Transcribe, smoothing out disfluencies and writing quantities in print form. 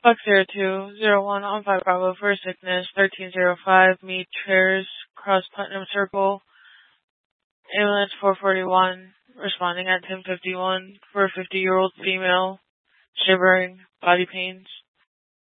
Fox 0201 on 5 Bravo for sickness, 1305, meet chairs, cross Putnam Circle, ambulance 441, responding at 10:51 for a 50-year-old female, shivering, body pains.